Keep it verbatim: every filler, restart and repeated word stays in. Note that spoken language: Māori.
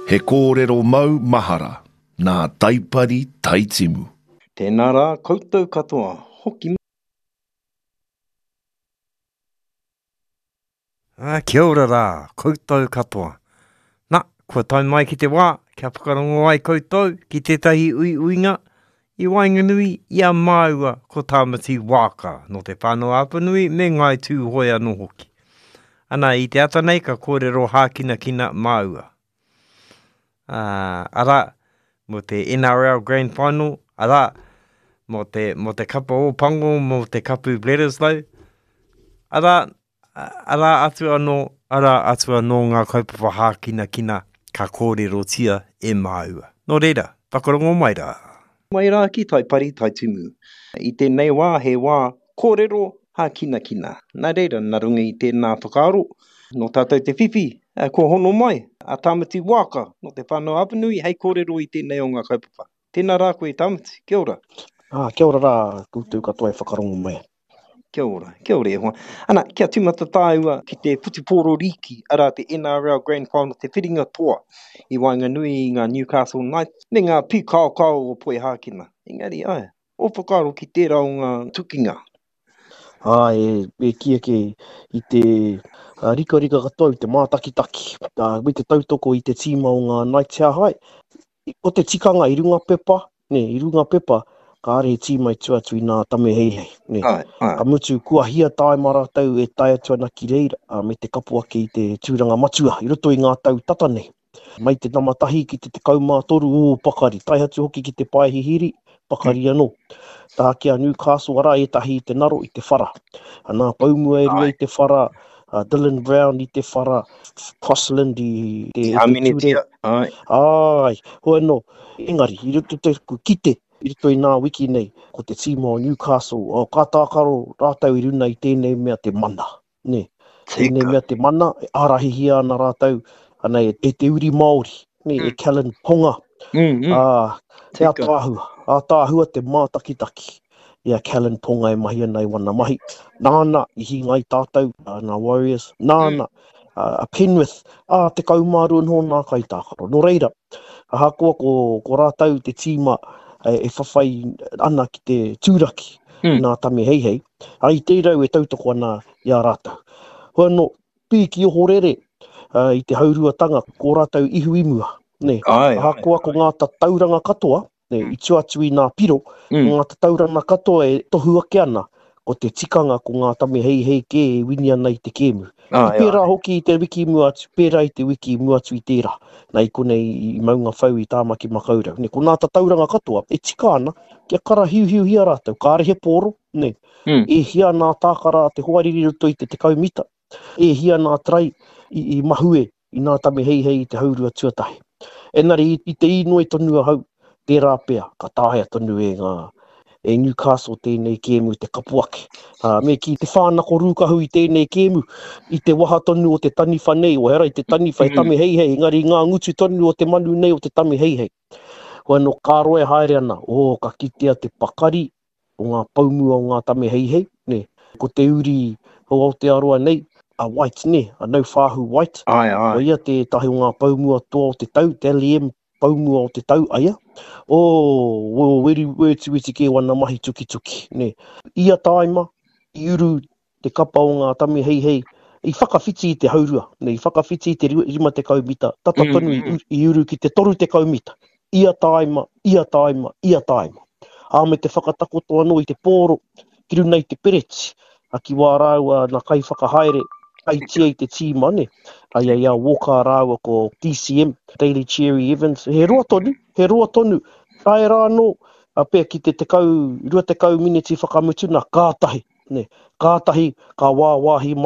He kōrero mau mahara, nā taipari taitimu. Tēnā rā koutou katoa, hoki. Ah, kia ora rā, koutou katoa. Nā, kua tai mai ki te wā, kia whakarongo ai koutou, ki tētahi ui uinga, i Wainganui, i a māua ko Tāmati Waka, no te whānau Apanui, me ngai tū hoi anō hoki. Ana, i te ata nei, ka kōrero hākina kina māua. Uh, ara, mo te N R L Grand Final, ara, mo te, mo te kapa o pango, mo te kapu Bledisloe, ara, ara atu anō, ara atu anō ngā kaupapa hākina kina ka kōrero tia e māua. Nō reira, whakarongo mai rā. Mai rā ki taipari taitumu. I tēnei wā, he wā, kōrero hākina kina. Nā reira, nā runga i tēnā whakaaro, no tātou te whiwhi, uh, ko hono mai, a Tāmati Waka, no te whānau Apanui, hei kōrero i tēnei o ngā kaupapa. Tēnā rā koe Tāmati, kia ora. Ah, kia ora rā, koutou katoa e whakarongo mai. Kia ora, kia ora e hoa. Ana, kia tumata tāua ki te Putiporo Riki, ara te N R L Grand Final, te whiringa toa i Wainganui i ngā Newcastle Knights, ne ngā pū kao kao o poe hākina. Engari, ai, o whakaro ki tērā o ngā tukinga. Ah, e, e kia ke i te uh, rika rika katoa i te mātakitaki. Uh, me te tautoko i te tīma o ngā Knights Hāhai. O te tikanga i runga pepa, ne, i runga pepa, ka are he tīma i tuatu i nā tame hei hei. Ne. Ai, ai. Ka mutu kua hia tae maratau e tae atua na ki reira, uh, me te kapu ake i te tūranga matua, i roto i ngā tau tatane. Mai te namatahi ki te te kaumā toru o pakari, tai atu hoki ki te paehihiri, pakari anō. Tā ki a Newcastle ara e tahi i te naro i te whara. Anā paumua e rua i te whara, uh, Dylan Brown i te whara, Crossland i te... Te Haminetia, ai. Ai, hoa no, engari, i roto te kite, i roto i nā wiki nei, ko te tīma o Newcastle, o ka tākaro rātau i runa i tēnei mea te mana. Ne, tēnei mea te mana, e arahihia ana rātau, ana e, e te uri Māori, ne, mm. e Callan Ponga. Mm, mm. Ah, te a tāhua, a tāhua te mātakitaki. Ia Callan Ponga e mahi ana i wana mahi. Nāna, i hi ngai tātou, uh, nā Warriors. Nāna, mm. uh, a Penrith, ah, te kaumāru nō nā kai tākaro. No reira, a hakoa ko, ko rātau te tīma e, e whawhai ana ki te tūraki, mm. nā tame hei hei. Ai tērau e tautoko ana i a rātau. Hoa no, pī ki o horere, uh, i te hauruatanga, ko rātau ihu imua. Ne, ai, hakoa ko ngā tauranga katoa, ne, mm. i tuatu i ngā piro, mm. ngā tauranga katoa e tohu ake ana, ko te tikanga ko ngā tame hei hei ke e wini ana i te kēmu. Ai, I pērā hoki i te wiki mua atu, pērā i te wiki mua atu i tērā, nei kone i, i maunga whau i tāmaki makaurau. Ne, ko ngā tauranga katoa, e tika ana, kia kara hiu hiu hia rātau, ka arehe pōro, ne, mm. e hia nā tākara te hoariri roto i te te kaumita, e hia nā trai i, i mahue i nā tame hei hei i te haurua tuatahi. Enari, i, i te ino e tonua hau, tērā pēr, ka tāhea tonu e ngā, e Newcastle tēnei kēmu te kapuake. Uh, me ki te whānako rūkahu i tēnei kēmu, i te waha tonu o te tani whanei, o hera i te tani whai tame hei hei, engari ngā ngutu tonu o te manu nei o te tame hei hei. Hoa no kāroe haere ana, o ka kitea te pakari, o ngā paumua o ngā tame hei hei, ne, ko te uri o Aotearoa nei, a White ne, a Nau Whāhu White. Ai, ai. O ia te tahi o ngā paumua toa o te tau, te L M paumua o te tau, aia. O, o weri weti weti ke wana mahi tuki tuki, ne. Ia taima, i uru te kapa o ngā tame hei hei, i whakawhiti i te haurua, ne, i whakawhiti i te rima te kaumita, tata tonu mm, mm. i, i uru ki te toru te kaumita. Ia taima, ia taima, ia taima. A me te whakatakoto anō i te pōro, ki runa i te pereti, a ki wā rāua na kai whakahaere, ai tia i te tīma, ne? Ai ai a woka rāua ko D C M, Daily Cherry Evans. He roa tonu, he roa tonu. Tae rā no, a pēr ki te tekau, rua tekau miniti whakamutuna, kātahi, ne? Kātahi, ka wā wāhi